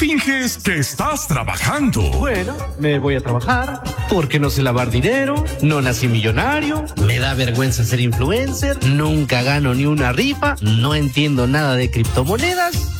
Finges que estás trabajando. Bueno, me voy a trabajar porque no sé lavar dinero, no nací millonario, me da vergüenza ser influencer, nunca gano ni una rifa, no entiendo nada de criptomonedas.